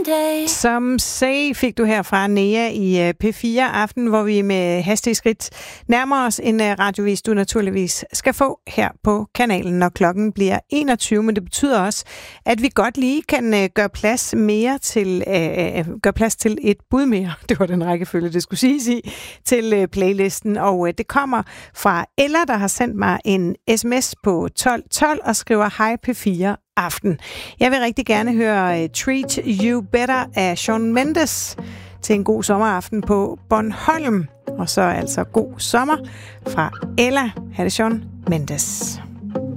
day. Som Say fik du her fra Nea i P4 Aften, hvor vi med hastige skridt nærmer os en radiovis, du naturligvis skal få her på kanalen, når klokken bliver 21. Men det betyder også, at vi godt lige kan gøre plads til et bud mere. Det var den rækkefølge, det skulle siges i, til playlisten. Og det kommer fra Ella, der har sendt mig en sms på 1212 og skriver hej P4 Aften. Jeg vil rigtig gerne høre Treat You Better af Shawn Mendes til en god sommeraften på Bornholm. Og så altså god sommer fra Ella. Ha' det, Shawn Mendes.